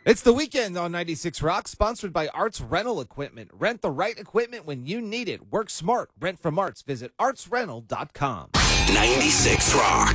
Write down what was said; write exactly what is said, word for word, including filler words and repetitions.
It's the weekend on ninety-six Rock, sponsored by Arts Rental Equipment. Rent the right equipment when you need it. Work smart. Rent from Arts. Visit arts rental dot com. ninety-six Rock.